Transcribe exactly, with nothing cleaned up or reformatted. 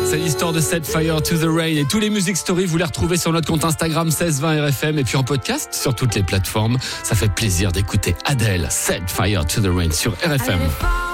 C'est l'histoire de Set Fire to the Rain et tous les Music Stories, vous les retrouvez sur notre compte Instagram seize vingt R F M et puis en podcast sur toutes les plateformes. Ça fait plaisir d'écouter Adele, Set Fire to the Rain sur R F M.